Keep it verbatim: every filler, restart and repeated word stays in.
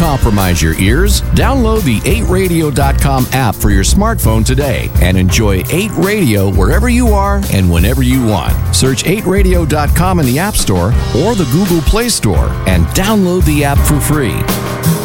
compromise your ears. Download the eight radio dot com app for your smartphone today and enjoy eight Radio wherever you are and whenever you want. Search eight radio dot com in the App Store or the Google Play Store and download the app for free.